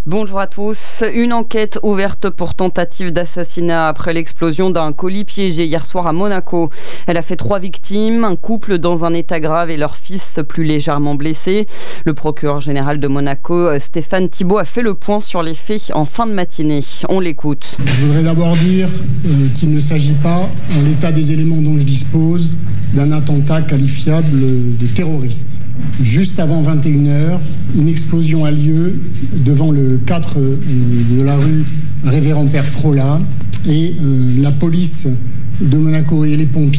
Bonjour à tous. Une enquête ouverte pour tentative d'assassinat après l'explosion d'un colis piégé hier soir à Monaco. Elle a fait 3 victimes, un couple dans un état grave et leur fils plus légèrement blessé. Le procureur général de Monaco, Stéphane Thibault, a fait le point sur les faits en fin de matinée. On l'écoute. Je voudrais d'abord dire qu'il ne s'agit pas, en l'état des éléments dont je dispose, d'un attentat qualifiable de terroriste. Juste avant 21h, une explosion a lieu devant le 4 de la rue Révérend Père Frola et la police de Monaco et les pompiers